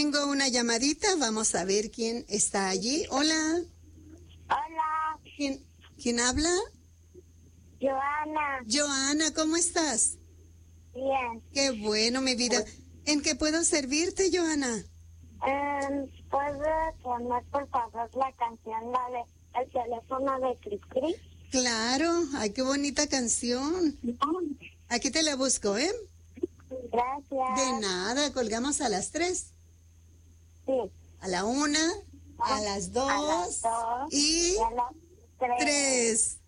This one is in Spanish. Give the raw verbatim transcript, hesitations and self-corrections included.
tengo una llamadita, vamos a ver quién está allí. Hola. Hola. ¿Quién, quién habla? Joana. Joana, ¿cómo estás? Bien. Qué bueno, mi vida. ¿En qué puedo servirte, Joana? Um, ¿Puedes poner por favor la canción, la de El teléfono de Cris Cris? Claro, ay, qué bonita canción. Aquí te la busco, ¿eh? Gracias. De nada, colgamos a las tres. Sí. A la una, a las dos, A las dos y y a las tres. tres.